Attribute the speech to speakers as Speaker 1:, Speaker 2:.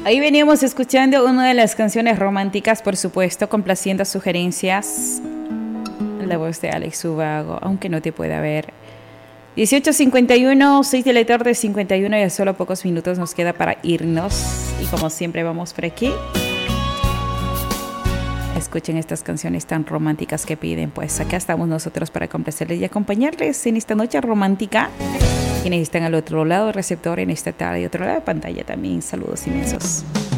Speaker 1: Ahí veníamos escuchando una de las canciones románticas, por supuesto, complaciendo sugerencias. La voz de Alex Ubago, aunque no te pueda ver. 18:51, 6 de la tarde, 51, ya solo pocos minutos nos queda para irnos. Y como siempre vamos por aquí. Escuchen estas canciones tan románticas que piden, pues acá estamos nosotros para complacerles y acompañarles en esta noche romántica. Quienes están al otro lado del receptor en esta tarde y otro lado de pantalla también, saludos inmensos.